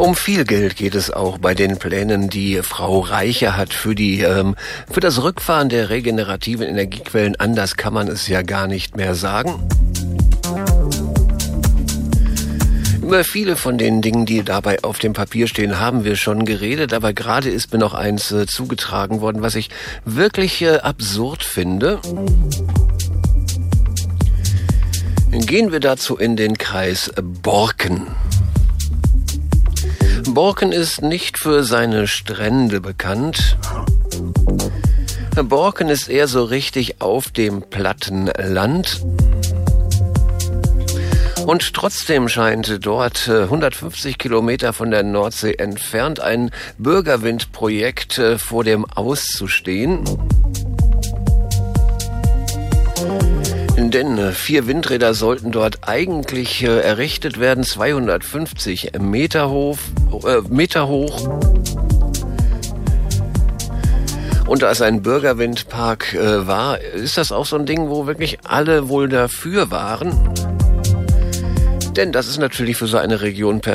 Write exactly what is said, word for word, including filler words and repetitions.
Um viel Geld geht es auch bei den Plänen, die Frau Reiche hat für die ähm, für das Rückfahren der regenerativen Energiequellen. Anders kann man es ja gar nicht mehr sagen. Über viele von den Dingen, die dabei auf dem Papier stehen, haben wir schon geredet, aber gerade ist mir noch eins äh, zugetragen worden, was ich wirklich äh, absurd finde. Gehen wir dazu in den Kreis Borken. Borken ist nicht für seine Strände bekannt. Borken ist eher so richtig auf dem platten Land. Und trotzdem scheint dort hundertfünfzig Kilometer von der Nordsee entfernt ein Bürgerwindprojekt vor dem Aus zu stehen. Denn vier Windräder sollten dort eigentlich äh, errichtet werden, zweihundertfünfzig Meter hoch, äh, Meter hoch. Und da es ein Bürgerwindpark äh, war, ist das auch so ein Ding, wo wirklich alle wohl dafür waren. Denn das ist natürlich für so eine Region perfekt.